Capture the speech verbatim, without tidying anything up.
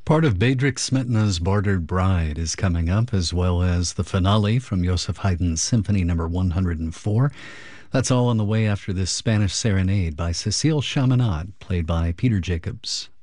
Part of Bedřich Smetana's Bartered Bride is coming up, as well as the finale from Joseph Haydn's Symphony Number one hundred four. That's all on the way after this Spanish serenade by Cecile Chaminade, played by Peter Jacobs.